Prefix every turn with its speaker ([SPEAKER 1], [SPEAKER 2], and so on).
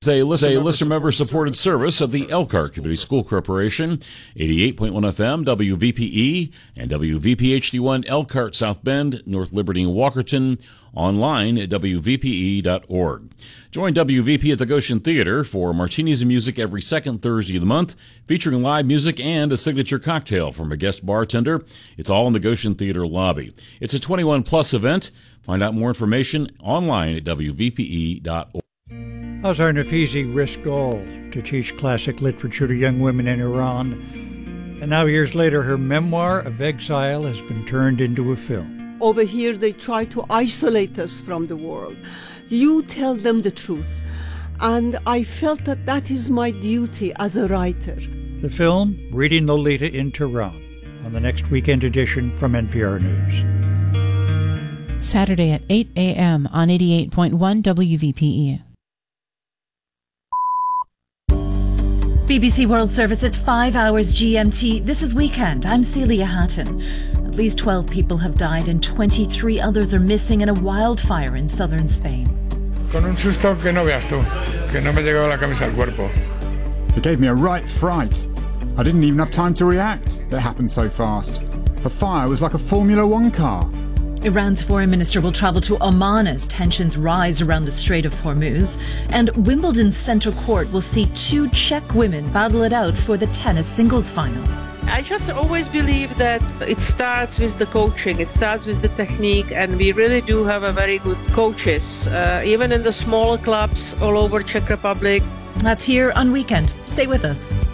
[SPEAKER 1] A listener member supported service of the Elkhart Community School Corporation, 88.1 FM, WVPE, and WVPHD1 Elkhart, South Bend, North Liberty, and Walkerton, online at WVPE.org. Join WVP at the Goshen Theater for Martinis and Music every second Thursday of the month, featuring live music and a signature cocktail from a guest bartender. It's all in the Goshen Theater lobby. It's a 21-plus event. Find out more information online at WVPE.org.
[SPEAKER 2] Azhar Nafizi risked all to teach classic literature to young women in Iran, and now years later her memoir of exile has been turned into a film.
[SPEAKER 3] Over here they try to isolate us from the world. You tell them the truth, and I felt that that is my duty as a writer.
[SPEAKER 2] The film, Reading Lolita in Tehran, on the next weekend edition from NPR News.
[SPEAKER 4] Saturday at 8 a.m. on 88.1 WVPE.
[SPEAKER 5] BBC World Service, it's 5 hours GMT. This is Weekend. I'm Celia Hatton. At least 12 people have died and 23 others are missing in a wildfire in southern Spain.
[SPEAKER 6] Con un susto que no veas tú, que no me llegó la camisa al cuerpo.
[SPEAKER 7] It gave me a right fright. I didn't even have time to react. It happened so fast. The fire was like a Formula One car.
[SPEAKER 5] Iran's foreign minister will travel to Oman as tensions rise around the Strait of Hormuz. And Wimbledon's centre court will see two Czech women battle it out for the tennis singles final.
[SPEAKER 8] I just always believe that it starts with the coaching, it starts with the technique, and we really do have a very good coaches, even in the smaller clubs all over Czech Republic.
[SPEAKER 5] That's here on Weekend. Stay with us.